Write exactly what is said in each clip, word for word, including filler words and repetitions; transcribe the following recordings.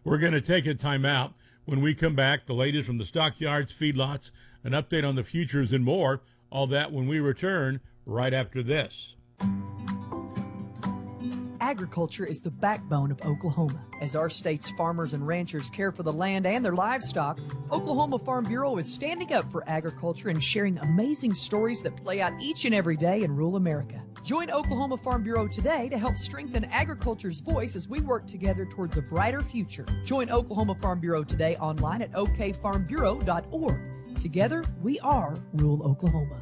We're going to take a timeout. When we come back, the latest from the stockyards, feedlots, an update on the futures, and more. All that when we return right after this. Agriculture is the backbone of Oklahoma. As our state's farmers and ranchers care for the land and their livestock, Oklahoma Farm Bureau is standing up for agriculture and sharing amazing stories that play out each and every day in rural America. Join Oklahoma Farm Bureau today to help strengthen agriculture's voice as we work together towards a brighter future. Join Oklahoma Farm Bureau today online at o k farm bureau dot org. Together, we are rural Oklahoma.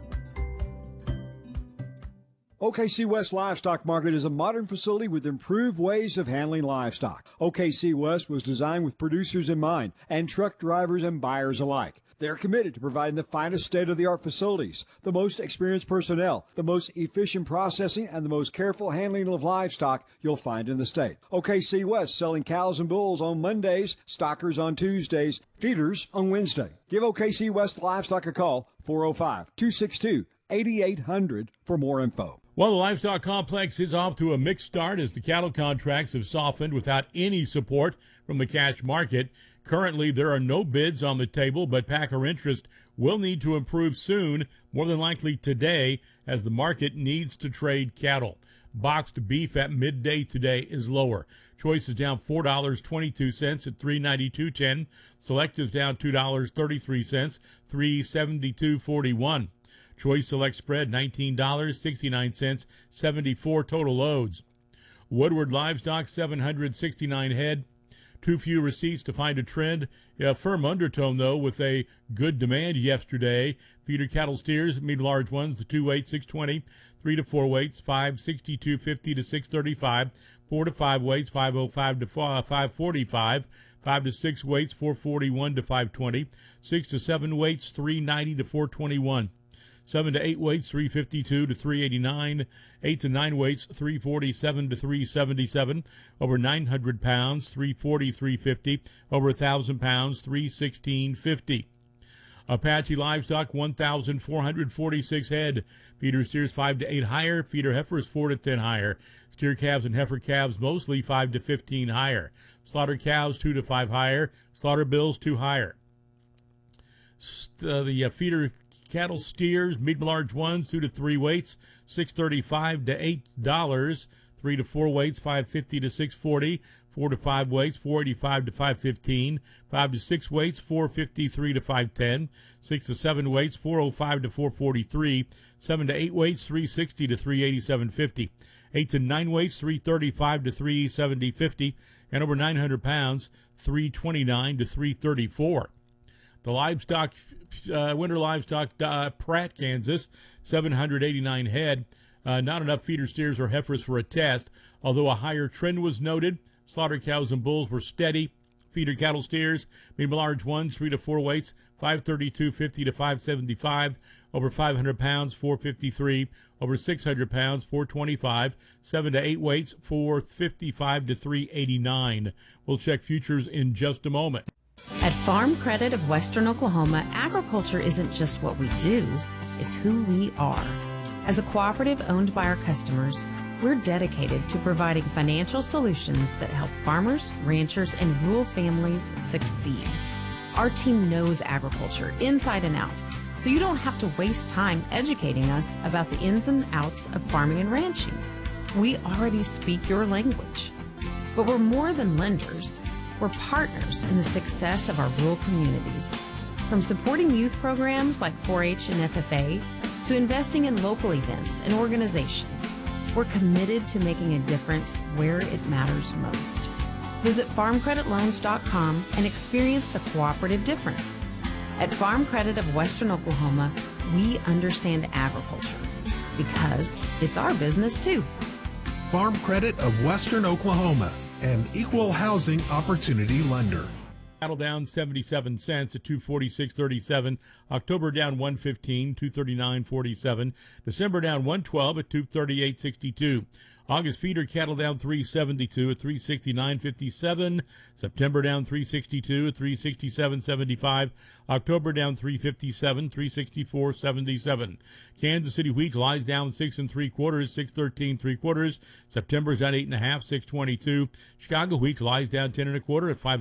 O K C West Livestock Market is a modern facility with improved ways of handling livestock. O K C West was designed with producers in mind and truck drivers and buyers alike. They're committed to providing the finest state-of-the-art facilities, the most experienced personnel, the most efficient processing, and the most careful handling of livestock you'll find in the state. O K C West selling cows and bulls on Mondays, stockers on Tuesdays, feeders on Wednesday. Give O K C West Livestock a call, four oh five, two six two, eight eight hundred for more info. Well, the livestock complex is off to a mixed start as the cattle contracts have softened without any support from the cash market. Currently, there are no bids on the table, but packer interest will need to improve soon, more than likely today, as the market needs to trade cattle. Boxed beef at midday today is lower. Choice is down four dollars and twenty-two cents at three ninety-two ten. Selectives down two dollars and thirty-three cents, three seventy-two forty-one. Choice Select spread nineteen dollars and sixty-nine cents, seventy-four total loads. Woodward Livestock seven hundred sixty-nine head. Too few receipts to find a trend. A firm undertone, though, with a good demand yesterday. Feeder cattle steers, medium large ones, the two weights, six twenty. Three to four weights, five sixty-two fifty to six thirty-five. Four to five weights, five oh five to five forty-five. Five to six weights, four forty-one to five twenty. Six to seven weights, three ninety to four twenty-one. Seven to eight weights, three fifty-two to three eighty-nine. Eight to nine weights, three forty-seven to three seventy-seven. Over nine hundred pounds, three forty, three fifty. Over one thousand pounds, three sixteen fifty. Apache Livestock, one thousand four hundred forty-six head. Feeder steers five to eight higher. Feeder heifers four to ten higher. Steer calves and heifer calves mostly five to fifteen higher. Slaughter cows two to five higher. Slaughter bills two higher. St- uh, the uh, feeder cattle steers, medium large ones, two to three weights, six thirty-five to eight dollars. Three to four weights, five fifty to six forty. Four to five weights, four eighty-five to five fifteen. Five to six weights, four fifty-three to five ten. Six to seven weights, four oh five to four forty-three. Seven to eight weights, three sixty to three eighty-seven fifty. Eight to nine weights, three thirty-five to three seventy fifty. And over nine hundred pounds, three twenty-nine to three thirty-four. The livestock, uh, winter livestock, uh, Pratt, Kansas, seven hundred eighty-nine head. Uh, not enough feeder steers or heifers for a test, although a higher trend was noted. Slaughter cows and bulls were steady. Feeder cattle steers, medium large ones, three to four weights, five thirty-two fifty to five seventy-five. Over five hundred pounds, four fifty-three. Over six hundred pounds, four twenty-five. Seven to eight weights, four fifty-five to three eighty-nine. We'll check futures in just a moment. At Farm Credit of Western Oklahoma, agriculture isn't just what we do, it's who we are. As a cooperative owned by our customers, we're dedicated to providing financial solutions that help farmers, ranchers, and rural families succeed. Our team knows agriculture inside and out, so you don't have to waste time educating us about the ins and outs of farming and ranching. We already speak your language. But we're more than lenders. We're partners in the success of our rural communities. From supporting youth programs like four H and F F A to investing in local events and organizations, we're committed to making a difference where it matters most. Visit farm credit loans dot com and experience the cooperative difference. At Farm Credit of Western Oklahoma, we understand agriculture because it's our business too. Farm Credit of Western Oklahoma, an equal housing opportunity lender. Cattle down seventy-seven cents at two forty-six thirty-seven. October down one fifteen, two thirty-nine forty-seven. December down one twelve at two thirty-eight sixty-two. August feeder cattle down three seventy-two at three sixty-nine fifty-seven. September down three sixty-two at three sixty-seven seventy-five. October down three fifty-seven, three sixty-four seventy-seven. Kansas City wheat lies down six and three quarters, six thirteen three quarters. September's down eight and a half, six twenty-two. Chicago wheat lies down ten and a quarter at five